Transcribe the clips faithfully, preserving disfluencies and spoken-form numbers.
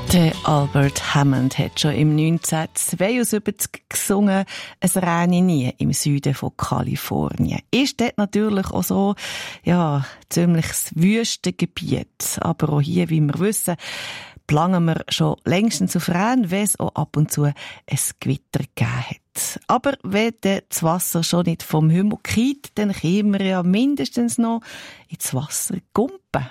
Der Albert Hammond hat schon im neunzehnhundertzweiundsiebzig gesungen, «Es regnet nie» im Süden von Kalifornien. Ist dort natürlich auch so, ja, ziemliches Wüstengebiet. Aber auch hier, wie wir wissen, planen wir schon längstens auf Rhein, wenn es auch ab und zu ein Gewitter gegeben hat. Aber wenn das Wasser schon nicht vom Himmel geht, dann können wir ja mindestens noch ins Wasser gumpen.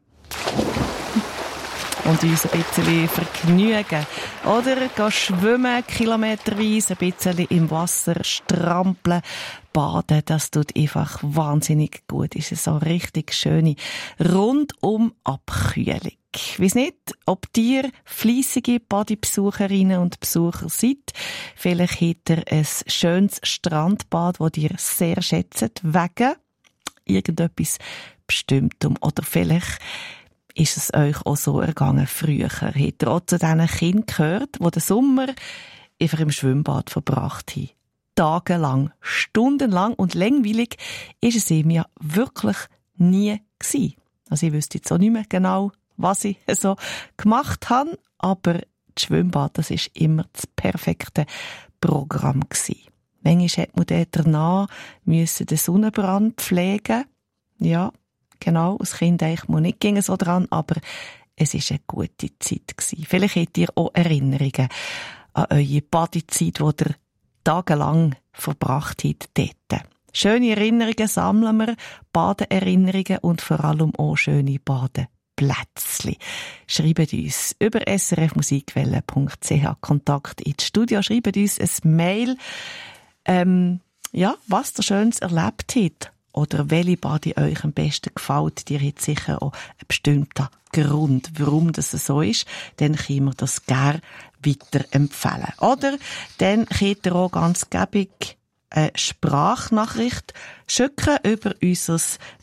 Und uns ein bisschen vergnügen. Oder gehen schwimmen, kilometerweise, ein bisschen im Wasser strampeln, baden. Das tut einfach wahnsinnig gut. Das ist so eine richtig schöne rundum Abkühlung. Ich weiss nicht, ob ihr fleissige Badebesucherinnen und Besucher seid. Vielleicht habt ihr ein schönes Strandbad, das ihr sehr schätzt, wegen irgendetwas Bestimmtem. Oder vielleicht ist es euch auch so ergangen früher? Habt ihr auch zu diesen Kindern gehört, die den Sommer einfach im Schwimmbad verbracht haben? Tagelang, stundenlang und langweilig ist es ihm ja wirklich nie gewesen. Also ich wüsste jetzt auch nicht mehr genau, was ich so gemacht habe, aber das Schwimmbad, das ist immer das perfekte Programm gewesen. Manchmal hat man dort danach müssen den Sonnenbrand pflegen. Ja, genau, als Kind eigentlich muss nicht gegen so dran, aber es war eine gute Zeit gewesen. Vielleicht habt ihr auch Erinnerungen an eure Badezeit, die ihr tagelang verbracht habt dort. Schöne Erinnerungen sammeln wir, Badeerinnerungen und vor allem auch schöne Badeplätzchen. Schreibt uns über s r f musikwelle punkt c h Kontakt ins Studio, schreibt uns ein Mail, ähm, ja, was ihr Schönes erlebt habt. Oder welche Bade euch am besten gefällt, dir hat sicher auch einen bestimmten Grund, warum das so ist. Dann können wir das gerne weiterempfehlen. Oder dann könnt ihr auch ganz gäbig eine Sprachnachricht schicken über unser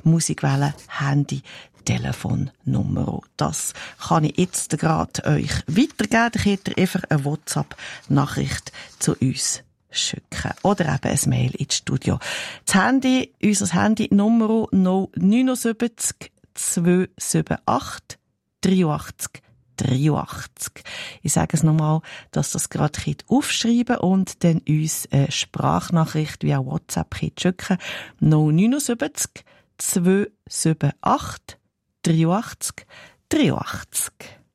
Musikwelle-Handy-Telefonnummer. Das kann ich jetzt gerade euch weitergeben. Dann könnt ihr einfach eine WhatsApp-Nachricht zu uns schicken. Oder eben ein Mail ins Studio. Das Handy, unser Handy Nummer null neun sieben zwei sieben acht drei acht drei acht. Ich sage es nochmal, dass das gerade aufschreiben und dann uns eine Sprachnachricht via WhatsApp schicken. null neun sieben zwei sieben acht drei acht drei acht.